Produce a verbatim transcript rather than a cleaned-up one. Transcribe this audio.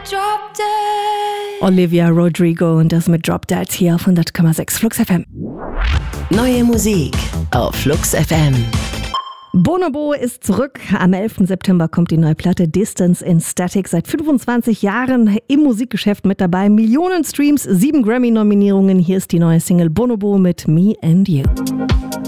Drop Dead. Olivia Rodrigo und das mit Drop Dead hier auf hundert Komma sechs Flux F M. Neue Musik auf Flux F M. Bonobo ist zurück. Am elften September kommt die neue Platte Distance in Static. Seit fünfundzwanzig Jahren im Musikgeschäft mit dabei. Millionen Streams, sieben Grammy-Nominierungen. Hier ist die neue Single Bonobo mit Me and You.